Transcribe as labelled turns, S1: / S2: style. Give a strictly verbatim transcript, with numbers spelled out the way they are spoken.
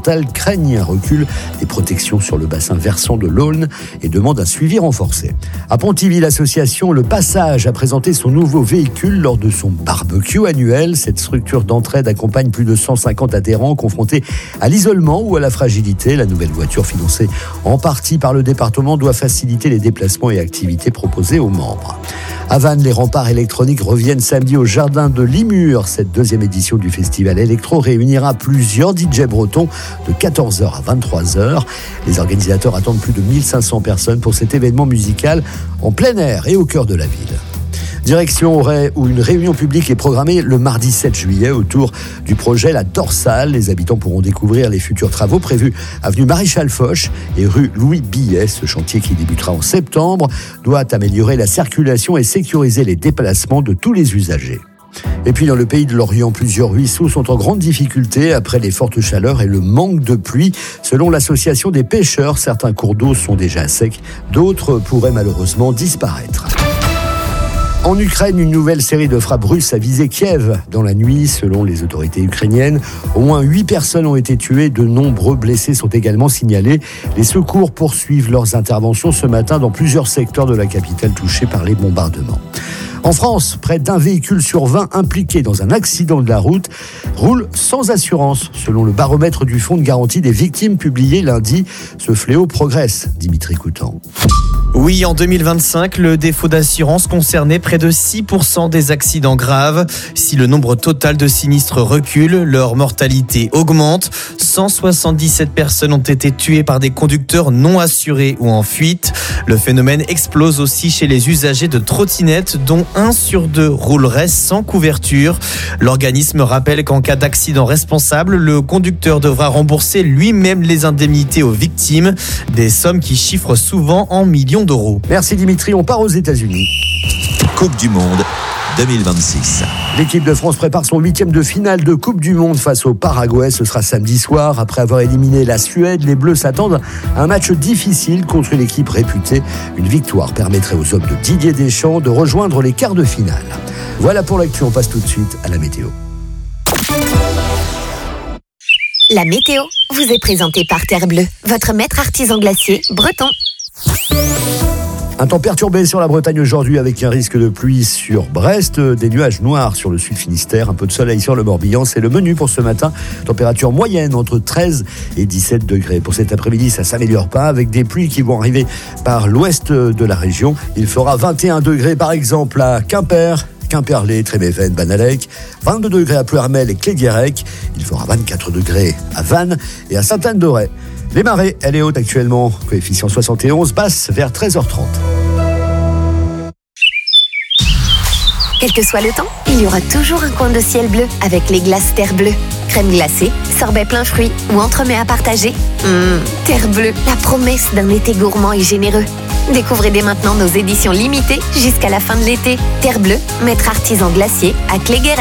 S1: départementales craignent un recul des protections sur le bassin versant de l'Aulne et demandent un suivi renforcé. À Pontivy, l'association Le Passage a présenté son nouveau véhicule lors de son barbecue annuel. Cette structure d'entraide accompagne plus de cent cinquante adhérents confrontés à l'isolement ou à la fragilité. La nouvelle voiture, financée en partie par le département, doit faciliter les déplacements et activités proposées aux membres. À Vannes, les remparts électroniques reviennent samedi au jardin de Limur. Cette deuxième édition du festival électro réunira plusieurs D J bretons de quatorze heures à vingt-trois heures. Les organisateurs attendent plus de mille cinq cents personnes pour cet événement musical en plein air et au cœur de la ville. Direction Auray, où une réunion publique est programmée le mardi sept juillet autour du projet La Dorsale. Les habitants pourront découvrir les futurs travaux prévus avenue Maréchal Foch et rue Louis Billet. Ce chantier, qui débutera en septembre, doit améliorer la circulation et sécuriser les déplacements de tous les usagers. Et puis dans le pays de l'Orient, plusieurs ruisseaux sont en grande difficulté après les fortes chaleurs et le manque de pluie. Selon l'association des pêcheurs, certains cours d'eau sont déjà secs, d'autres pourraient malheureusement disparaître. En Ukraine, une nouvelle série de frappes russes a visé Kiev dans la nuit. Selon les autorités ukrainiennes, au moins huit personnes ont été tuées. De nombreux blessés sont également signalés. Les secours poursuivent leurs interventions ce matin dans plusieurs secteurs de la capitale touchés par les bombardements. En France, près d'un véhicule sur vingt impliqué dans un accident de la route roule sans assurance. Selon le baromètre du Fonds de garantie des victimes publié lundi, ce fléau progresse. Dimitri Coutan.
S2: Oui, en deux mille vingt-cinq, le défaut d'assurance concernait près de six pour cent des accidents graves. Si le nombre total de sinistres recule, leur mortalité augmente. cent soixante-dix-sept personnes ont été tuées par des conducteurs non assurés ou en fuite. Le phénomène explose aussi chez les usagers de trottinettes, dont un sur deux roulerait sans couverture. L'organisme rappelle qu'en cas d'accident responsable, le conducteur devra rembourser lui-même les indemnités aux victimes, des sommes qui chiffrent souvent en millions d'euros.
S1: Merci Dimitri, on part aux États-Unis.
S3: Coupe du Monde deux mille vingt-six.
S1: L'équipe de France prépare son huitième de finale de Coupe du Monde face au Paraguay. Ce sera samedi soir. Après avoir éliminé la Suède, les Bleus s'attendent à un match difficile contre une équipe réputée. Une victoire permettrait aux hommes de Didier Deschamps de rejoindre les quarts de finale. Voilà pour l'actu, on passe tout de suite à la météo.
S4: La météo vous est présentée par Terre Bleue, votre maître artisan glacier breton.
S1: Un temps perturbé sur la Bretagne aujourd'hui avec un risque de pluie sur Brest, des nuages noirs sur le sud Finistère, un peu de soleil sur le Morbihan. C'est le menu pour ce matin. Température moyenne entre treize et dix-sept degrés. Pour cet après-midi, ça ne s'améliore pas avec des pluies qui vont arriver par l'ouest de la région. Il fera vingt et un degrés par exemple à Quimper, Quimperlé, Tréméven, Banalec, vingt-deux degrés à Plouermel et Cléguérec. Il fera vingt-quatre degrés à Vannes et à Sainte-Anne-d'Auray. Les marées, elle est haute actuellement, coefficient soixante et onze, basse vers treize heures trente.
S4: Quel que soit le temps, il y aura toujours un coin de ciel bleu avec les glaces Terre Bleue. Crème glacée, sorbet plein fruits ou entremets à partager. Mmh, Terre Bleue, la promesse d'un été gourmand et généreux. Découvrez dès maintenant nos éditions limitées jusqu'à la fin de l'été. Terre Bleue, maître artisan glacier à Cléguérec.